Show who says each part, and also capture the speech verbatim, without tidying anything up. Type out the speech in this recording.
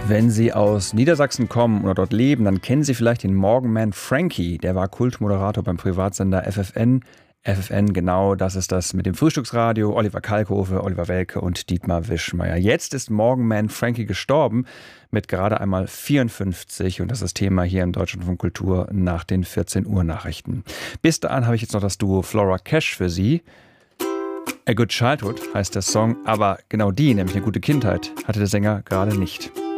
Speaker 1: Wenn Sie aus Niedersachsen kommen oder dort leben, dann kennen Sie vielleicht den Morgenman Frankie. Der war Kultmoderator beim Privatsender F F N. F F N, genau, das ist das mit dem Frühstücksradio. Oliver Kalkofe, Oliver Welke und Dietmar Wischmeier. Jetzt ist Morgenman Frankie gestorben mit gerade einmal vierundfünfzig. Und das ist Thema hier im Deutschlandfunk Kultur nach den vierzehn Uhr Nachrichten. Bis dahin habe ich jetzt noch das Duo Flora Cash für Sie. A Good Childhood heißt der Song, aber genau die, nämlich eine gute Kindheit, hatte der Sänger gerade nicht.